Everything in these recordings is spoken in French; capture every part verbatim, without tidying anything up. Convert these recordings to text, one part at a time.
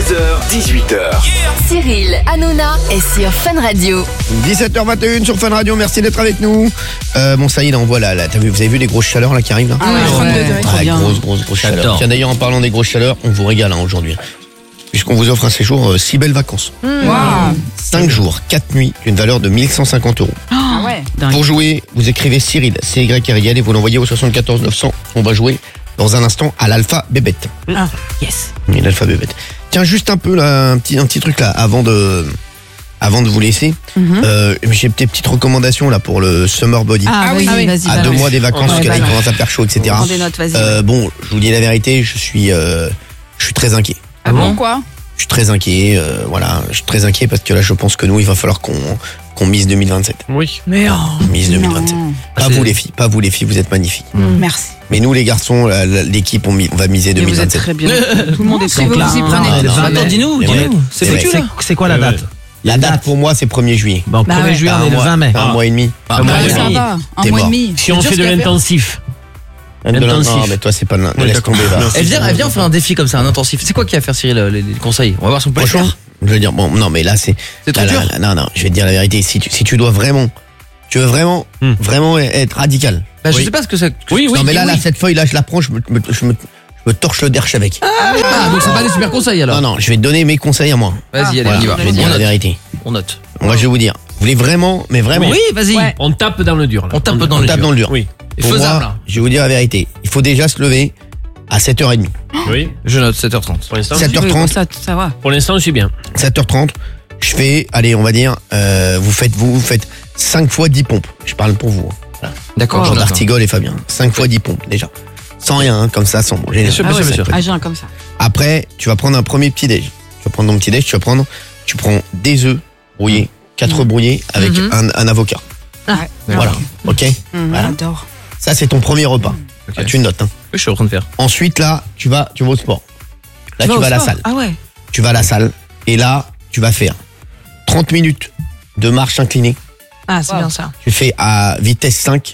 seize heures, dix-huit heures. Cyril Hanouna est sur Fun Radio. dix-sept heures vingt et une sur Fun Radio, merci d'être avec nous. Euh, bon ça y est, là on voit là, là t'as vu, vous avez vu les grosses chaleurs là qui arrivent là? Ah ouais, trente-deux degrés, trop Ouais, bien. grosse, grosse, grosse chaleur. J'adore. Tiens d'ailleurs en parlant des grosses chaleurs, on vous régale hein, aujourd'hui. Puisqu'on vous offre un séjour, euh, six belles vacances. Waouh. cinq jours, quatre nuits, d'une valeur de mille cent cinquante euros. Ah ouais. Dingue. Pour jouer, vous écrivez Cyril, C Y R I L et vous l'envoyez au soixante-quatorze neuf cents. On va jouer dans un instant à l'Alpha Bébête. Ah, yes. Oui, l'Alpha Bébête. Tiens, juste un peu là, un petit, un petit truc là, avant de, avant de vous laisser. Mhm. Euh, j'ai des petites recommandations là pour le Summer Body. Ah, oui, vas-y, oui. vas-y. à deux balance. mois des vacances, Ouais, parce que là, il balance. commence à faire chaud, et cetera. Prends des notes, vas-y. Euh, bon, je vous dis la vérité, je suis, euh, je suis très inquiet. Ah bon, quoi? Je suis très inquiet, euh, voilà, je suis très inquiet parce que là, je pense que nous, il va falloir qu'on, qu'on mise deux mille vingt-sept. Oui. Mais oh, Mise deux mille vingt-sept. non. Pas c'est- vous les filles, pas vous les filles, vous êtes magnifiques. Merci. Mais nous les garçons, la- la- l'équipe, on, mi- on va miser Mais vous êtes deux mille vingt-sept. très bien. Tout le monde est Si très vous clair. vous y prenez. Ah, non, Attends, dis-nous, Mais ouais. dis-nous. C'est Mais foutu, ouais. là. C'est quoi la Mais ouais. date? La date pour moi, c'est premier juillet. Bon, Bah premier ouais. juillet, Un on est le mois- vingt mai. Un mois et demi. Ah, Un mois bah, et Ça demi. va, un T'es mois et mort. demi. Si on C'est fait de dur ce qu'elle l'intensif. De la- Intensif. Non, mais toi, c'est pas de l'in- Oui, laisse d'accord. tomber, va. Elle vient, elle vient faire un défi comme ça, un intensif. C'est quoi qui va faire Cyril les, les conseils? On va voir si on peut le Franchement, faire. je veux dire, bon, non, mais là, c'est. C'est trop là, là, dur. là, non, non, je vais te dire la vérité. Si tu, si tu dois vraiment, tu veux vraiment, Hmm. vraiment être radical. Bah, je Oui. sais pas ce que c'est. Oui, oui. Non, mais là, oui. là, cette feuille, là, je la prends, je me, je me, je me, je me torche le derche avec. Ah, donc c'est pas des super conseils alors. Non, non, je vais te donner mes conseils à moi. Vas-y, allez, Voilà, on y va. je vais te dire On la note. vérité. On note. Moi, je vais vous dire. Vous voulez vraiment, mais vraiment, Oui, vas-y. Ouais. On tape dans le dur. Là. On tape dans on le tape dur. dans le dur. Oui. Et Pour faisable. moi, là. je vais vous dire la vérité. Il faut déjà se lever à sept heures trente. Oui. Je note sept heures trente. Pour l'instant, sept heures Oui, trente. Ça, ça va. pour l'instant, je suis bien. sept heures trente. Je fais, allez, on va dire, euh, vous faites, vous, vous faites cinq fois dix pompes. Je parle pour vous. Hein. D'accord. Jean d'Artigol et Fabien. cinq fois dix pompes, déjà. Sans rien, hein, comme ça, sans manger. Bien sûr, bien Ah sûr, ouais, bien sûr. à jeun comme ça. Après, tu vas prendre un premier petit déj. Tu vas prendre ton petit déj, tu vas prendre, tu prends des œufs brouillés, quatre œufs brouillés avec Mhm. un, un avocat. Ah, Voilà. Ok. Hum, Voilà. J'adore. Ça, c'est ton premier repas. Ok. Ah, tu notes. Hein. Oui, je suis en train de faire. Ensuite, là, tu vas, tu vas au sport. Là, tu au vas à la sport. salle. Ah ouais. Tu vas à la salle. Et là, tu vas faire trente minutes de marche inclinée. Ah, c'est bien ça. Tu fais à vitesse cinq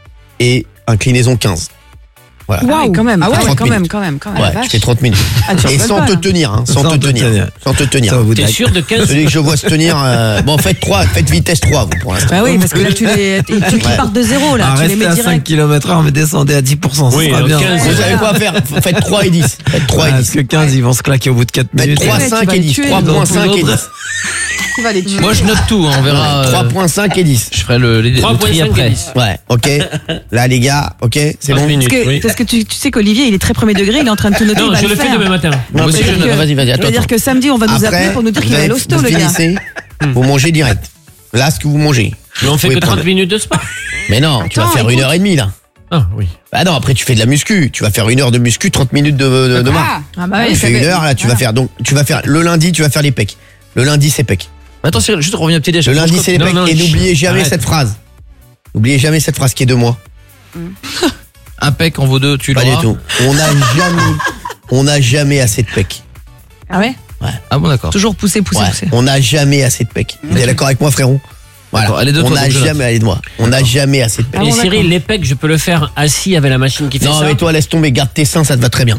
et inclinaison quinze. Voilà. Ah ouais, quand même. Ah ouais, Ah ouais, trente quand même, minutes. quand même, quand même. Ouais, La tu vache. fais trente minutes. Ah, tu Et rigoles sans pas, te là. tenir, hein, sans, Sans te te tenir. tenir. Sans te tenir. Ça va vous T'es dire. sûr de quinze? Celui que je vois se tenir, euh, bon, faites trois, faites vitesse trois, vous, pour l'instant. Bah oui, parce que là, tu les, tu tu Ouais. pars de zéro, là. Ah, Tu les restez mets à cinq direct. kilomètres heure, mais descendez à dix pour cent. Ça Oui, sera donc bien. quinze. Vous savez quoi faire? Faites trois et dix. Faites trois et Ah, dix. parce que quinze, ils vont se claquer au bout de quatre Faites minutes. trois, Ouais, tu cinq vas et les dix. tuer, trois dans point tous cinq et l'autre. dix. Tu vas les tuer. Moi, je note tout. hein, On verra. trois euh, point cinq et dix. Je ferai le, les, le trois tri cinq après. et dix. Ouais, ok. Là, les gars, ok, c'est bon. minutes. Parce que, Oui. parce que tu, tu sais qu'Olivier, il est très premier degré, il est en train de tout noter. Non, il va je le fais faire. demain matin. Moi aussi, je C'est-à-dire note. que- Vas-y, vas-y, Ça attends. veut dire que samedi, on va nous appeler pour nous dire qu'il va à l'hosto, vous le gars. finissez, vous mangez direct. Là, ce que vous mangez. Mais on fait Vous que pouvez trente prendre- minutes de sport. Mais non, tu vas Attends, faire une écoute. heure et demie, là. Ah, oui. Bah non, après, tu fais de la muscu. Tu vas faire une heure de muscu, trente minutes de, de, de marche. Ah, Ah bah Tu oui, fais une heure, là, tu vas faire, donc, tu vas faire, le lundi, tu vas faire les pecs. Le lundi, c'est pecs. Attends, Cyril, juste revenir au petit déj. Le lundi, c'est les Non, pecs. non, Et chut, n'oubliez jamais arrête. cette phrase. N'oubliez jamais cette phrase qui est de moi. Un pec en vaut deux, tu Pas l'auras. du tout. On n'a jamais, on n'a jamais assez de pecs. Ah ouais? Ah bon, d'accord. Toujours pousser, pousser, Ouais. pousser. On n'a jamais assez de pecs. Vous êtes d'accord avec moi, frérot? Voilà. D'accord, allez, de On toi, n'a donc je note. jamais, allez de moi. On n'a jamais assez de pecs. Ah Et bon, Cyril, d'accord. les pecs, je peux le faire assis avec la machine qui fait Non, ça. mais toi, laisse tomber, garde tes seins, ça te va très bien.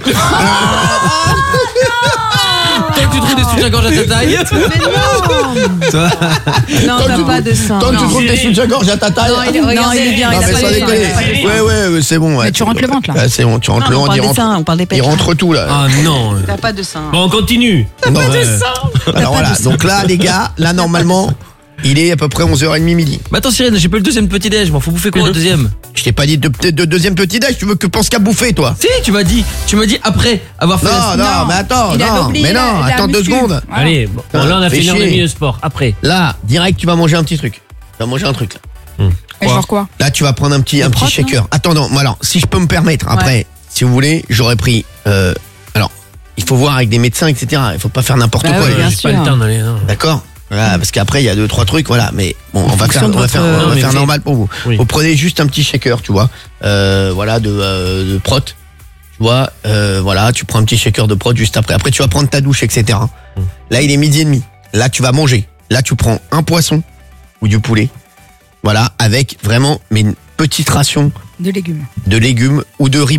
Tant que tu trouves des soutiens-gorge à ta taille. Toi, Non, Tant t'as que- pas de sein. Tant que tu Non. trouves tes soutiens-gorge à ta taille. Non, il est, Non, regardez, il est bien, Non, il a mais pas sans les seins, déconner. il a pas les seins. Ouais, ouais, c'est bon. ouais. Mais tu rentres le ventre, là. Ah, c'est bon, tu rentres Non, le on ventre, parle il des rentre. seins, on parle des pecs. Il rentre tout, là. Ah non. T'as pas de sein. Bon, on continue. Non, Ouais. alors voilà, donc là, les gars, là, normalement, il est à peu près onze heures trente midi. Mais attends, Cyril, j'ai pas le deuxième petit déj. Moi, faut bouffer quoi, le deuxième? Je t'ai pas dit de, de- de deuxième petit déj, tu veux que pense qu'à bouffer, toi? Si, tu m'as dit, tu m'as dit après avoir fait. Non, la- non, Non, mais attends, il avait non, oublié mais non, la- la attends deux muscu. secondes. Voilà. Allez, bon, bon, là on a Fais fait une heure et chier. demie de sport. Après. Là, direct, tu vas manger un petit truc. Tu vas manger un truc, là. Et genre quoi? Là, tu vas prendre un petit, un petit protes, shaker. Attends, non, alors, si je peux me permettre, après, si vous voulez, j'aurais pris, euh, alors, il faut voir avec des médecins, et cetera. Il faut pas faire n'importe Bah quoi, oui, les bien gars. J'ai pas sûr. le temps d'aller. non. D'accord? Voilà, parce qu'après, il y a deux, trois trucs, voilà. Mais bon, on va fonction faire, de on va votre- faire, on Non, va mais faire c'est- normal pour vous. Oui. Vous prenez juste un petit shaker, tu vois, euh, voilà, de, euh, de prot. Tu vois, euh, voilà, tu prends un petit shaker de prot juste après. Après, tu vas prendre ta douche, et cetera. Là, il est midi et demi. Là, tu vas manger. Là, tu prends un poisson ou du poulet. Voilà, avec vraiment, mais une petite ration De légumes. de légumes ou de riz blanc.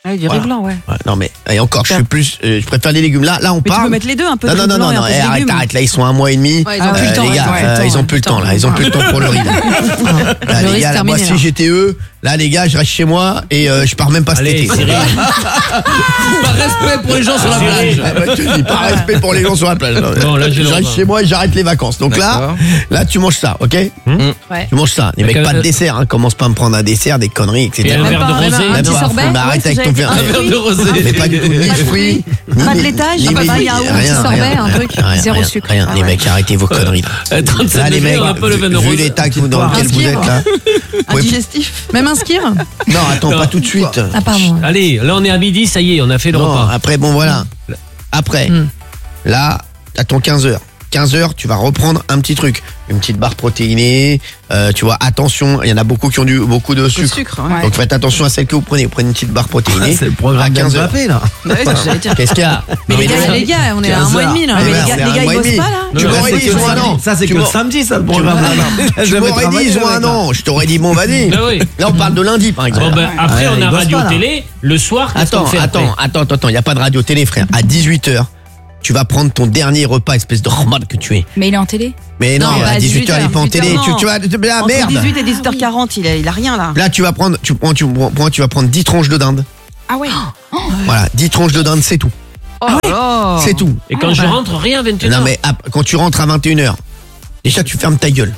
Ouais, du riz Voilà. blanc, ouais. Ouais, non mais et encore, je suis plus, euh, je préfère les légumes. Là, là on Mais tu parle. peux mettre les deux, un peu de Non non riz non blanc non et un non, peu de eh, arrête légumes. arrête. Là ils sont à un mois et demi. Ouais, ils ont plus Euh, le temps, les ouais, gars, ouais, euh, le ils temps, ont plus le temps là, ils ont plus le temps pour le riz. Là, Là, Le les riz, gars, c'est là, moi terminé, si là. j'étais eux, là les gars, je reste chez moi et euh, je pars même pas cet Allez, été. Cyril. Par respect pour les gens sur la plage. Ah bah, je te dis, pas respect pour les gens sur la plage. Non, Non, là, j'ai je le reste repas. chez moi et j'arrête les vacances. Donc là, D'accord. là tu manges ça, ok? Ouais. Tu manges ça. Les mecs, Avec pas un- de dessert, hein. Commence pas à me prendre un dessert, des conneries, et Et cetera. un Même verre pas, de même rosé. un Même petit pas. sorbet. Bah, arrête ouais, avec c'est ton ça, verre. un Un verre fruit. de rosé. Mais pas du tout, ni fruits, ni Pas de ni- laitage, ni pas de ni- yaourt, rien, petit sorbet, rien, un truc, rien, zéro rien, sucre. Rien, Ah les ouais. mecs, arrêtez vos conneries. Là, À trente-sept Là, les degrés, mecs, on a pas le vin de vu rose. les taxes dans lesquelles vous êtes là. Un pouvez- digestif. Même un skir. Non, attends, Non. pas tout de suite. Ah, pardon. Allez, là on est à midi, ça y est, on a fait le Non, repas. après, bon, voilà. Après, Hmm. là, t'attends quinze heures. quinze heures, tu vas reprendre un petit truc. Une petite barre protéinée. euh, tu vois, attention, il y en a beaucoup qui ont du, beaucoup de Le sucre. sucre, ouais. Donc faites attention à celle que vous prenez. Vous prenez une petite barre protéinée. C'est le à programme quinze heures. d'Mbappé, là. Ouais, c'est ce que j'allais dire. Qu'est-ce qu'il y a Mais Non, les mais gars, les- les gars, on est à un quinze mois et demi là. heures. Mais Ouais, les gars, on est à les gars, un ils mois et bossent demi. pas là. Tu Non, m'aurais Ça, dit, c'est ils que ont un le an. samedi. Ça, c'est Tu que le m'aurais- samedi, ça, le Tu programme. m'aurais- Je tu vais m'aurais dit, travailler, ils ont ouais, un an. Je t'aurais dit, bon, vas-y. Ah oui. Là, on parle de lundi, par exemple. Bon, ben, après, Ouais, on il a bosse pas, là. radio-télé. Le soir, qu'est-ce Attends, qu'on fait attends, après attends, attends, attends, il n'y a pas de radio-télé, frère. À dix-huit heures, tu vas prendre ton dernier repas, espèce de rhumad que tu es. Mais il est en télé. Mais non, Non, bah, à dix-huit heures, il est pas en dix-huit heures, télé. Tu, non. tu vas, tu- ah, Entre merde. dix-huit et dix-huit heures quarante, il a, il a rien là. Là, tu vas prendre, tu prends, tu prends, tu vas prendre dix tranches de dinde. Ah ouais. Voilà, dix tranches de dinde, c'est tout. Oh là là. C'est tout. Et quand Ah, je bah. rentre, rien, vingt et une Non, heures. mais ah, quand tu rentres à vingt et une heures, déjà, tu fermes ta gueule.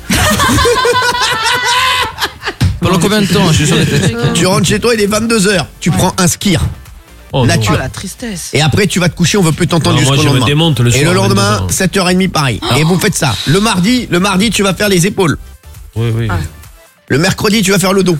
Pendant combien de temps? Je suis sur les têtes. Tu rentres chez toi, il est vingt-deux heures. Tu prends un skir. Oh, non. nature. Oh la tristesse. Et après, tu vas te coucher, on veut plus t'entendre Non, moi, jusqu'au je me lendemain. démonte le Et soir le à lendemain, vingt-deux heures. sept heures trente pareil. Et vous faites ça. Le mardi, le mardi, tu vas faire les épaules. Oui, oui. Ah. Le mercredi, tu vas faire le dos.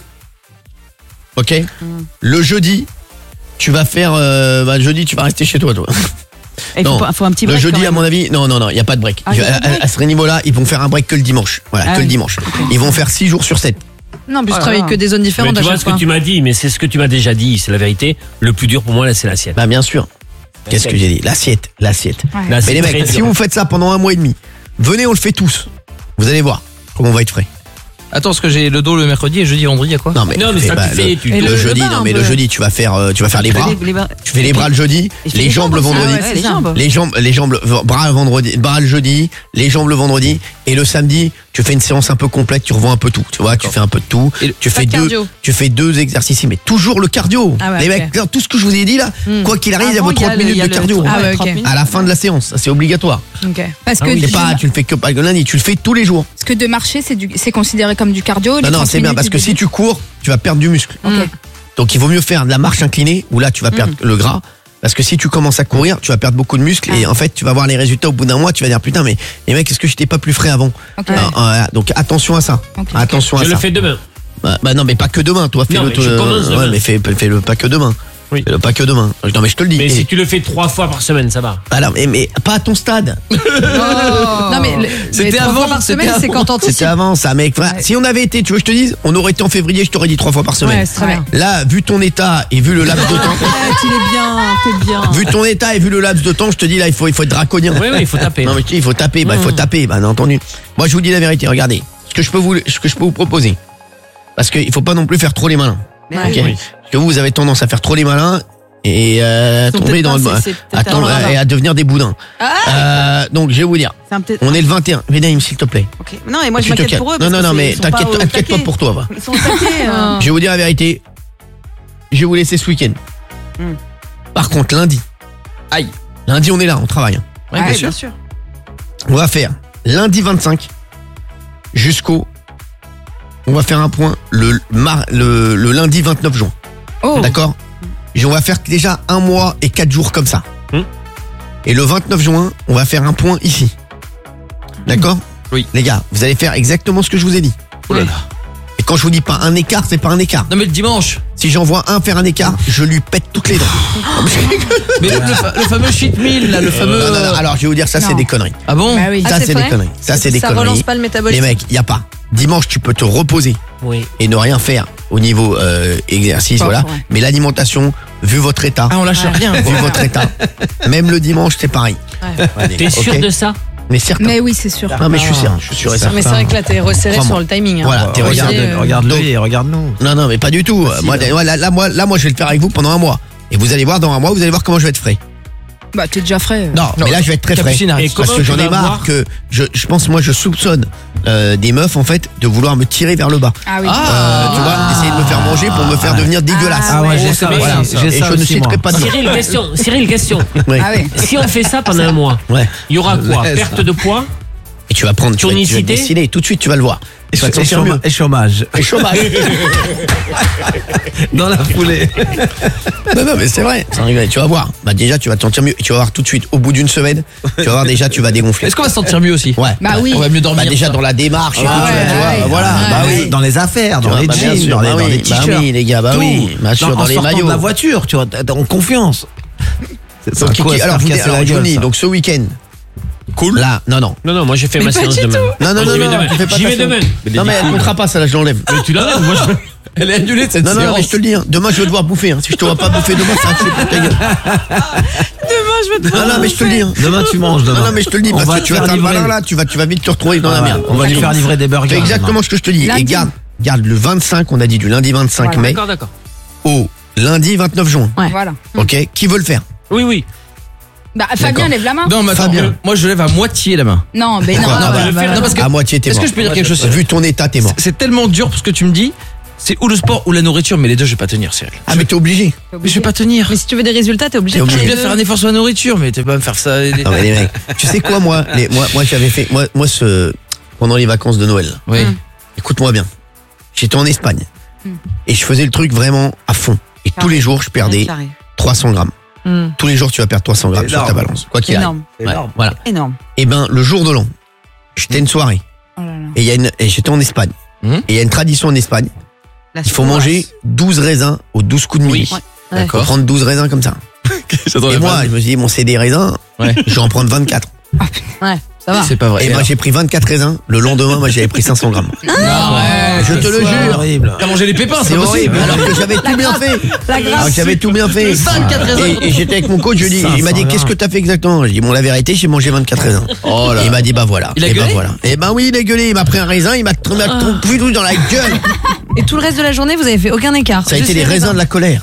Ok. Le jeudi, tu vas faire. Euh, bah, le jeudi, tu vas rester chez toi, toi. Il Non. faut, pas- faut un petit Le break. jeudi, quand à même. mon avis, non, non, non, il y a pas de break. Ah, y a à, pas de break à- à ce niveau-là, ils vont faire un break que le dimanche. Voilà, Ah que le oui. dimanche. Ils vont faire six jours sur sept. Non, mais Oh je là travaille là. que des zones Mais différentes tu à vois chaque ce que fois. tu m'as dit, mais c'est ce que tu m'as déjà dit, c'est la vérité. Le plus dur pour moi, là, c'est l'assiette. Bah, bien sûr. Qu'est-ce que j'ai dit? L'assiette, l'assiette. Ouais. Là, Mais c'est les très mecs, dur. si vous faites ça pendant un mois et demi, venez, on le fait tous. Vous allez voir comment on va être frais. Attends, parce que j'ai le dos le mercredi et jeudi et vendredi, il y a quoi? Non mais, Non, mais fais ça, pas tu fais, le, tu le le- le jeudi, bas, non un mais le peu. jeudi tu vas faire, euh, tu vas faire les Tu fais bras. les- les bras. Tu fais les bras le jeudi, Et tu fais les jambes le aussi. vendredi. Ah ouais, les jambes. Les jambes, les jambes, le- bras le vendredi, bras le jeudi, les jambes le vendredi, et le samedi, tu fais une séance un peu complète, tu revois un peu tout, tu vois, tu fais un peu de tout, Et le- tu pas fais de deux, cardio. tu fais deux exercices, mais toujours le cardio. Ah ouais, les ok. mecs, dans tout ce que je vous ai dit là, quoi qu'il arrive, il y a Avant, vos trente le- il minutes y a de le- cardio. Ah ouais, trente ok. minutes. À la fin de la séance, ça, c'est obligatoire. Ok. Parce que, C'est du- pas, tu le fais que pas que lundi, tu le fais tous les jours. parce que de marcher, c'est du- c'est considéré comme du cardio. les Non, non, trente c'est bien minutes, parce que c'est si tu cours, tu vas perdre du muscle. Ok. Donc il vaut mieux faire de la marche inclinée où là tu vas perdre le gras. Parce que si tu commences à courir, tu vas perdre beaucoup de muscles et en fait tu vas voir les résultats au bout d'un mois, tu vas dire putain mais les mecs est-ce que j'étais pas plus frais avant? Ok. Ah, ah, donc attention à ça. Ok. Attention Je à le ça. fais demain. Bah, bah non mais pas que demain, toi fais Non, le mais je euh, commence ouais, demain. mais fais, fais le pas que demain. Oui. Fais le pas que demain. Non mais je te le dis. Mais Et- si tu le fais trois fois par semaine, ça va. Ah non, mais, mais pas à ton stade. Non, mais le- C'était les trois avant, fois par c'était semaine, c'est avant. quand t'anticipes. C'était avant ça mec. Enfin, Ouais. Si on avait été, tu veux que je te dise, on aurait été en février, je t'aurais dit trois fois par semaine. Ouais, c'est très bien. Là, vu ton état et vu le laps de temps, Arrête, il est bien, t'es bien. vu ton état et vu le laps de temps, je te dis là il faut il faut être draconien. Oui, oui, il faut taper. Non mais je dis, il faut taper, bah il faut taper, bah bien entendu. Moi je vous dis la vérité, regardez, ce que je peux vous, ce que je peux vous proposer, parce qu'il faut pas non plus faire trop les malins, Mais ok oui. Oui. Parce que vous, vous avez tendance à faire trop les malins et euh, Ils sont tomber peut-être dans le, pas- c'est- c'est peut-être à, tomber- un- et à devenir des boudins. Euh, donc je vais vous dire, C'est un peut-être. on est le vingt et un, Vénaïm s'il te plaît. Ok. Non, et moi je Tu te m'inquiète calmes. pour eux. Non parce non que non c'est- mais ils sont pas t'inquiète, au inquiète-toi taquet. pour toi va. Ils sont au taquet. hein. Je vais vous dire la vérité, je vais vous laisser ce week-end. Hmm. Par contre lundi, Aïe. lundi on est là, on travaille. hein. Ouais, Ouais, bien sûr. bien sûr. On va faire lundi vingt-cinq jusqu'au. On va faire un point le, mar- le, le lundi vingt-neuf juin. Oh. D'accord. Et on va faire déjà un mois et quatre jours comme ça. Hum. Et le vingt-neuf juin, on va faire un point ici. D'accord. Oui. Les gars, vous allez faire exactement ce que je vous ai dit. Oh là là. Et quand je vous dis pas un écart, c'est pas un écart. Non, mais le dimanche. Si j'en vois un faire un écart, je lui pète toutes les dents. Mais le, le fa- le fameux cheat meal, là, le fameux. Non, non, non, alors je vais vous dire, ça c'est Non. des conneries. Ah bon? Bah oui. Ça Ah, c'est c'est des vrai conneries. Ça c'est des Ça conneries. relance pas le Les métabolisme. mecs, il y a pas. Dimanche, tu peux te reposer Oui. et ne rien faire au niveau euh, exercice, Pas voilà. vrai. Mais l'alimentation, vu votre état, Ah, on lâche rien. vu votre état, même le dimanche, c'est pareil. Allez, T'es sûr ok. de ça? Mais certain. Mais oui, c'est sûr. Non, mais je suis sûr, je suis sûr et certain. Mais c'est vrai que là, t'es resserré Crois-moi. sur le timing. hein. Voilà, t'es Regarde, regardé. euh, regarde-le Donc- et regarde-nous. Non, non, mais pas du tout. Moi, ouais, là, là, moi, là, moi, je vais le faire avec vous pendant un mois. Et vous allez voir dans un mois, vous allez voir comment je vais être frais. Bah, t'es déjà frais. Non, mais là je vais être très frais. Capucine, arrête. Parce comment que tu j'en ai vas marre voir que je, je pense moi je soupçonne euh, des meufs en fait de vouloir me tirer vers le bas. Ah oui. Euh, tu vois, essayer de me faire manger pour me faire devenir dégueulasse. Ah ouais, j'ai ça aussi, Voilà. ça. Et J'ai ça je ne aussi, citerai moi. pas de nom. Cyril, question. Cyril, question. Ouais. Ah oui. Si on fait ça pendant un mois, Ouais. il y aura quoi? Laisse. Perte de poids? Et tu vas prendre, tu vas, tu vas te Tonicité. dessiner, tout de suite tu vas le voir. Et, Tu vas te et sentir chôma- mieux. et chômage. Et chômage. Dans la foulée. Non, non, mais c'est vrai. Sans rigoler. Tu vas voir. Bah, déjà, tu vas te sentir mieux. Et tu vas voir tout de suite, au bout d'une semaine, tu vas voir déjà, tu vas dégonfler. Est-ce qu'on va se sentir mieux aussi? Ouais. Bah oui. On va mieux dormir. Bah, déjà, dans la démarche, et tout, ouais, tu vois, tu vois, ouais. voilà. Ouais. Bah Dans les- oui. Dans les affaires, Tu dans vois, les bah, bien jeans, sûr, dans les, bah dans oui, les bah t-shirts. oui, les gars, bah Tout. oui. Bien sûr, Dans- dans en les sortant maillots. de la voiture, tu vois, t'es en confiance. C'est Donc, un coup à Kiki, se alors, faire vous, casser alors, la gueule, Johnny, ça. donc ce week-end. Cool. Là, non, non. Non, non, moi j'ai fait ma pas séance du demain. Non, non, Moi, non, j'y vais non, demain. tu fais pas J'y ta vais faute. demain. Non, mais elle comptera pas, ça, là, je l'enlève. Mais tu l'enlèves, moi je. Elle est annulée cette Non, non, séance. mais je te le dis, hein. Demain, je vais devoir bouffer, hein. Si je te vois pas bouffer demain, c'est un truc pour ta gueule. Demain, je vais te Non, non, mais je te le dis, hein. Demain, tu manges demain. Non, non, mais je te le dis, On parce va que te tu vas faire faire le livrer. malin, là, tu vas, tu vas vite te retrouver dans la merde. On va lui faire livrer des burgers. Fais exactement ce que je te dis. Lundi. Et garde, garde le vingt-cinq, on a dit du lundi vingt-cinq Voilà. mai D'accord, d'accord. au lundi vingt-neuf juin. Ouais. Voilà. Ok? Qui veut le faire? Oui, oui. Bah, Fabien, lève la main. Non, mais attends, Fabien. euh, moi je lève à moitié la main. Non, mais non. Pourquoi non, Non, bah, bah, bah, non, parce que- À moitié, t'es Est-ce mort. que je peux dire quelque chose? Vu ton état, t'es mort. C'est tellement dur pour ce que tu me dis. C'est ou le sport ou la nourriture, mais les deux je vais pas tenir, Cyril. Ah, mais t'es obligé. Mais je vais pas tenir. Mais si tu veux des résultats, t'es obligé T'es de obligé. Je vais bien faire un effort sur la nourriture, mais tu vas pas me faire ça. Non, mais les mecs, tu sais quoi, moi, les, moi, moi, j'avais fait, moi, moi, ce, pendant les vacances de Noël, Oui. écoute-moi bien. J'étais en Espagne. Mm. Et je faisais le truc vraiment à fond. Et tous les jours, je perdais trois cents grammes. Hum, Tous les jours, tu vas perdre trois cents grammes sur ta Énorme. balance. Quoi qu'il arrive. Énorme. Ouais, voilà. Énorme. Et ben, le jour de l'an, j'étais une soirée. Oh là là. Et il y a une, et j'étais en Espagne. Mhm. Et il y a une tradition en Espagne. Il faut manger douze raisins aux douze coups de midi. Oui. Faut D'accord. prendre douze raisins comme ça. Et moi, je me suis dit, bon, c'est des raisins. Ouais. Je vais en prendre vingt-quatre. Ouais, ça va. C'est pas vrai. Et moi, j'ai pris vingt-quatre raisins. Le lendemain, moi, j'avais pris cinq cents grammes. Non, ouais, Je te le c'est jure. Horrible. T'as mangé les pépins, C'est c'est horrible. possible. Alors que j'avais tout bien fait. Alors que j'avais tout bien fait. vingt-quatre raisins. Et, et j'étais avec mon coach, je lui dis, il m'a dit, qu'est-ce que t'as fait exactement? Je dis, bon, la vérité, j'ai mangé vingt-quatre raisins. Oh là. Et il m'a dit, bah voilà. Il a et bah gueulé voilà. Et ben oui, il a gueulé. Il m'a pris un raisin, il m'a il m'a tout tout dans la gueule. Et tout le reste de la journée, vous avez fait aucun écart. Ça a été les raisins de la colère.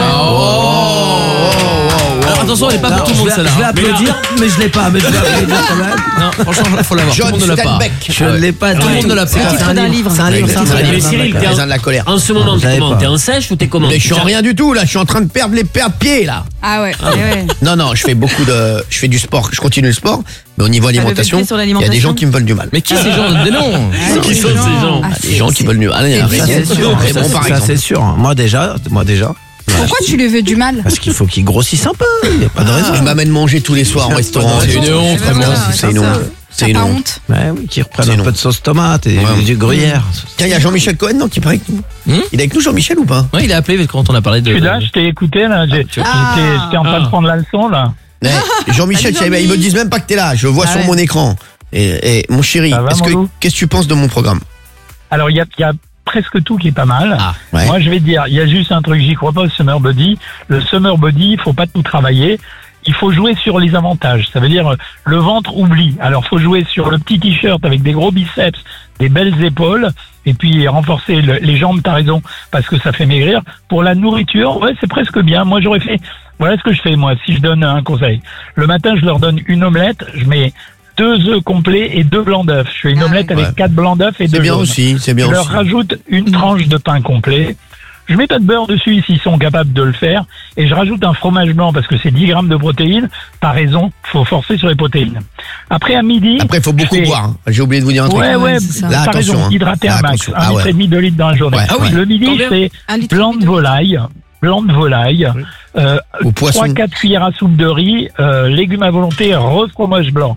Alors attention, elle est pas pour tout le monde Je celle-là. vais hein. applaudir, mais je l'ai pas. Mais je vais applaudir quand même. Non, franchement, il faut l'avoir. Tout le John monde ne l'a pas. Steinbeck. Je ne l'ai pas. Tout le monde ne l'a C'est pas. un titre d'un livre. C'est un livre. c'est un Ouais, livre. Mais Cyril, Les t'es raisins en, de la colère. en ce moment, Je t'es savais comment? pas. T'es en sèche ou t'es comment? Mais je suis en rien du tout là, je suis en train de perdre les perdre pieds là. Ah ouais. Eh ouais. Non non, je fais beaucoup de je fais du sport, je continue le sport, mais au niveau alimentation, pied sur il y a des l'alimentation gens qui me veulent du mal. Mais qui ces gens? Des noms. Qui sont ces gens? Ah, Des gens qui veulent du mal, il y a Ça, rien. c'est sûr. Mais Ça, bon, c'est- par ça, exemple. c'est sûr. Moi déjà, moi déjà. Pourquoi tu lui veux du mal? Parce qu'il faut qu'il grossisse un peu. Il n'y a pas de raison. Je m'amène manger tous les soirs au restaurant. C'est une honte, Vraiment, vraiment, c'est c'est une ça. honte. T'as C'est une pas honte. honte? Ouais, oui, qui reprennent C'est un non. peu de sauce tomate et Ouais. du gruyère. Tiens, il y a Jean-Michel Cohen non qui paraît avec nous. Hmm Il est avec nous Jean-Michel ou pas? Ouais, il a appelé quand on a parlé de. Je suis là, je t'ai écouté là, j'ai- j'étais Ah. j'étais en train de prendre la leçon là. Ouais. Jean-Michel, Salut, tu sais, ils me Jean-Mi. disent même pas que t'es là, je le vois Ah sur ouais. mon écran. Et, et mon chéri, Ça va, est-ce mon que loup qu'est-ce que tu penses de mon programme? Alors il y a, il y a presque tout qui est pas mal. Ah, ouais. Moi je vais te dire, il y a juste un truc, j'y crois pas au summer body. Le summer body, il faut pas tout travailler. Il faut jouer sur les avantages. Ça veut dire euh, le ventre oublie. Alors faut jouer sur le petit t-shirt avec des gros biceps, des belles épaules, et puis renforcer le- les jambes. T'as raison, parce que ça fait maigrir. Pour la nourriture, ouais, c'est presque bien. Moi j'aurais fait. Voilà ce que je fais moi. Si je donne un conseil, le matin je leur donne une omelette. Je mets deux œufs complets et deux blancs d'œufs. Je fais une Ah, omelette ouais. avec quatre blancs d'œufs et C'est deux bien jaunes. aussi, c'est bien Je aussi. leur rajoute une tranche de pain complet. Je mets pas de beurre dessus s'ils sont capables de le faire. Et je rajoute un fromage blanc parce que c'est dix grammes de protéines. T'as raison, faut forcer sur les protéines. Après, à midi. Après, il faut beaucoup je fais- boire. hein. J'ai oublié de vous dire un truc. Ouais, ouais, c'est ça. Là, t'as attention, raison, hein. hydrater Là, un max. attention. Un Ah litre ouais. et demi, deux litres dans la journée. Ouais, Ah oui. Le midi, Combien je fais Un litre blanc de volaille, blanc de volaille, euh, Au poisson. trois quatre cuillères à soupe de riz, euh, légumes à volonté, refromage blanc.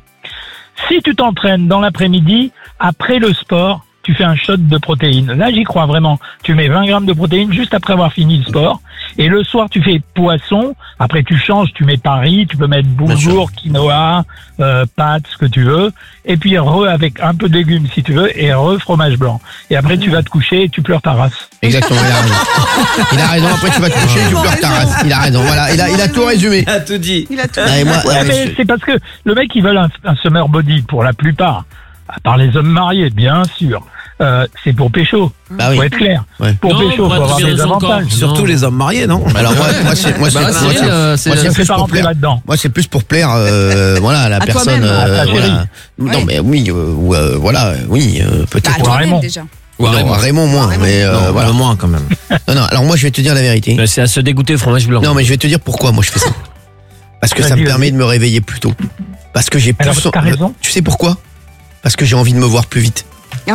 Si tu t'entraînes dans l'après-midi, après le sport, tu fais un shot de protéines. Là, j'y crois vraiment. Tu mets vingt grammes de protéines juste après avoir fini le sport. Et le soir, tu fais poisson. Après, tu changes, tu mets Paris, tu peux mettre bourgour, quinoa, euh, pâtes, ce que tu veux. Et puis, re avec un peu de légumes si tu veux, et re fromage blanc. Et après, tu vas te coucher et tu pleures ta race. Exactement, il a raison. Il a raison, après tu vas te coucher, tu pleures ta race. Il a raison, voilà, il a, il a tout résumé. a tout dit. Il a tout. Ah, et moi, Ouais, ah, mais mais c'est parce que le mec, ils veulent un, un summer body pour la plupart. À part les hommes mariés, bien sûr. euh, c'est pour pécho. Bah oui. Faut être clair. Ouais. Pour Non, pécho, pour faut être avoir bien des dans son corps. avantages. Surtout Non. les hommes mariés, non? Alors moi, moi c'est moi c'est Bah, moi, Cyril, c'est- euh, c'est- moi, c'est Je plus vais pas pour rentrer plaire. là-dedans. Moi c'est plus pour plaire euh, voilà à la À personne toi-même, à ta voilà. chérie. Non Ouais. mais oui euh, ou, euh, voilà oui euh, Bah, peut-être. à toi-même Raymond. déjà. Ouais, non, Raymond. Raymond moins Raymond. mais euh, Non, voilà. le moins quand même. Non non alors moi je vais te dire la vérité. Mais C'est à se dégoûter au fromage blanc. Non mais je vais te dire pourquoi moi je fais ça. Parce que ça Vas-y, me permet vas-y. de me réveiller plus tôt. Parce que j'ai plus Alors, t'as raison. Tu sais pourquoi? Parce que j'ai envie de me voir plus vite. Oh.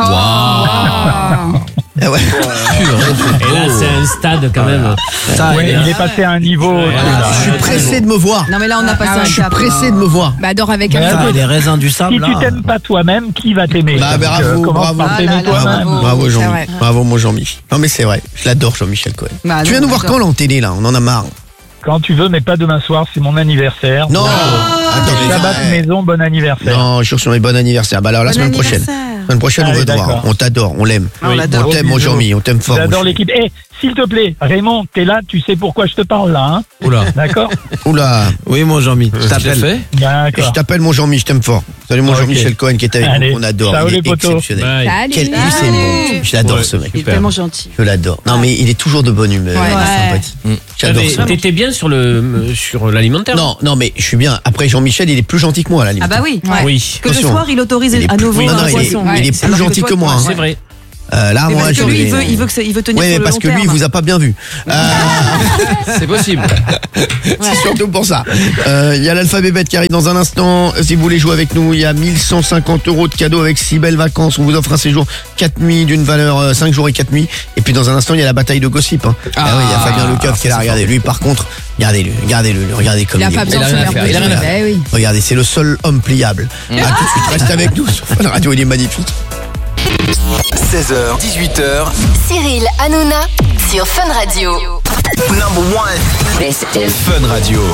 Ah ouais. Et là, c'est un stade quand même. Ça, Ouais, il est- il est passé à un niveau. au-dessus, là. Je suis pressé de me voir. Non mais là on a passé Ah ouais. un Je suis cap. pressé de me voir. Bah, dors avec Mais un attends, ça, les raisins du sable, Si là. tu t'aimes pas toi-même, qui va t'aimer? Bah, Donc, bravo, euh, commence bravo. par Ah t'aimer là là, toi-même. bravo. Bravo C'est Jean-Mi. vrai. Bravo mon Jean-Mi. Non mais c'est vrai, je l'adore Jean-Michel Cohen. Bah, Tu viens non, nous voir j'adore. quand là en télé là? On en a marre. Quand tu veux, mais pas demain soir, c'est mon anniversaire. Non. Donc, Attends, mais Shabbat arrête. maison, bon anniversaire. Non, je suis sur mes bon anniversaire. Bah alors la Bon semaine prochaine. anniversaire. La semaine prochaine on Allez, veut te voir. d'accord. On t'adore, on l'aime. Ah, on l'adore. On t'aime mon bisous. Jean-Mi, on t'aime fort. mon J'adore chou. l'équipe. Eh, s'il te plaît, Raymond, t'es là, tu sais pourquoi je te parle là, hein? Oula. D'accord? Oula. Oui, mon Jean-Mi. Je Tu l'as t'appelle. fait Je D'accord. t'appelle mon Jean-Mi, je t'aime fort. Salut mon Ok. Jean-Michel Cohen qui est avec Allez. nous, on adore. Ciao, Il les est potos. exceptionnel. Bye. Salut. Quel lui c'est bon. Je l'adore Ouais. ce mec. Il est Super. tellement gentil. Je l'adore. Non mais il est toujours de bonne humeur, Ouais. il est Ouais. sympathique. Mm. J'adore ce mec. T'étais bien sur le sur l'alimentaire. Non, non mais je suis bien. Après Jean-Michel, il est plus gentil que moi à la Ah limite. bah oui. Ouais. Oui. Que le Attention. soir il autorise Il est à plus- nouveau non, non, un il est- poisson. il est Ouais. plus Alors gentil toi, que moi, toi, hein. C'est vrai. Euh, là Mais moi parce je que lui, vais- il veut, il veut que ça- il veut tenir Oui, sur mais le parce long que lui, il terme. vous a pas bien vu. Euh, C'est possible. c'est surtout pour ça. Euh, Il y a l'alphabet bête qui arrive dans un instant. Si vous voulez jouer avec nous, il y a mille cent cinquante euros de cadeaux avec six belles vacances. On vous offre un séjour quatre nuits d'une valeur euh, cinq jours et quatre nuits. Et puis dans un instant, il y a la bataille de gossip. Hein. Ah, oui, il y a Fabien Lecoeuf qui est là. Regardez, lui par contre, regardez-le, regardez-le, regardez comme Il a est pas beau. besoin de Il a se rien à faire faire, il a rien à bouger. Bah oui. Regardez, c'est le seul homme pliable. À tout de suite, reste avec nous sur Fun Radio, il est magnifique. seize heures, dix-huit heures, Cyril Hanouna sur Fun Radio. number one, This is Fun Radio.